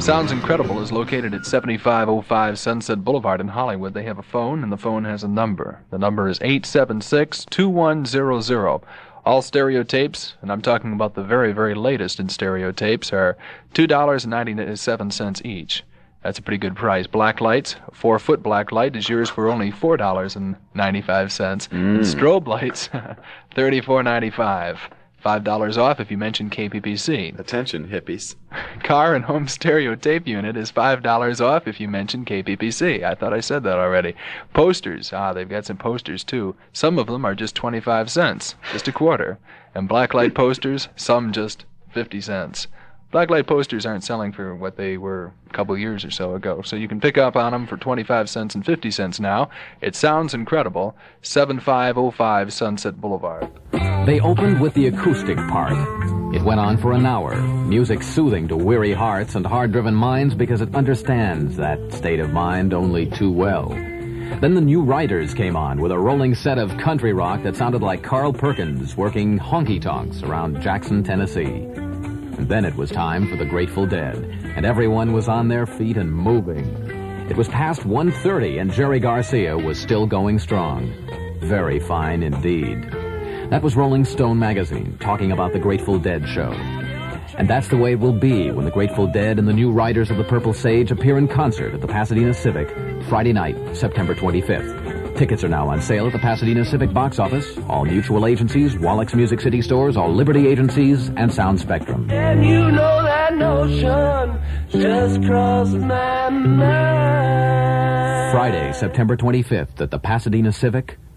Sounds Incredible is located at 7505 Sunset Boulevard in Hollywood. They have a phone, and the phone has a number. The number is 876-2100. All stereo tapes, and I'm talking about the very, very latest in stereo tapes, are $2.97 each. That's a pretty good price. Black lights, a 4-foot black light is yours for only $4.95. And strobe lights, $34.95. $5 off if you mention KPPC. Attention, hippies. Car and home stereo tape unit is $5 off if you mention KPPC. I thought I said that already. Posters, they've got some posters too. Some of them are just 25 cents, just a quarter. And blacklight posters, some just 50 cents. Blacklight posters aren't selling for what they were a couple years or so ago, so you can pick up on them for 25 cents and 50 cents now. It Sounds Incredible, 7505 Sunset Boulevard. They opened with the acoustic part. It went on for an hour, music soothing to weary hearts and hard-driven minds because it understands that state of mind only too well. Then the New Riders came on with a rolling set of country rock that sounded like Carl Perkins working honky-tonks around Jackson, Tennessee. And then it was time for the Grateful Dead, and everyone was on their feet and moving. It was past 1:30, and Jerry Garcia was still going strong. Very fine indeed. That was Rolling Stone magazine, talking about the Grateful Dead show. And that's the way it will be when the Grateful Dead and the New Riders of the Purple Sage appear in concert at the Pasadena Civic, Friday night, September 25th. Tickets are now on sale at the Pasadena Civic box office, all mutual agencies, Wallack's Music City stores, all Liberty agencies, and Sound Spectrum. And you know that notion just crossed my mind. Friday, September 25th at the Pasadena Civic,